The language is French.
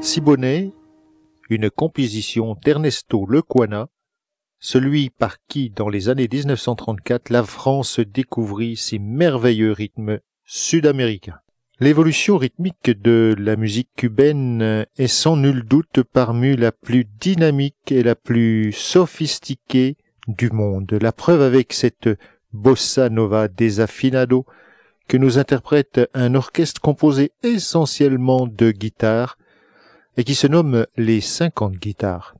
Siboney, une composition d'Ernesto Lecuona, celui par qui, dans les années 1934, la France découvrit ces merveilleux rythmes sud-américains. L'évolution rythmique de la musique cubaine est sans nul doute parmi la plus dynamique et la plus sophistiquée du monde. La preuve avec cette bossa nova desafinado que nous interprète un orchestre composé essentiellement de guitares et qui se nomme les 50 guitares.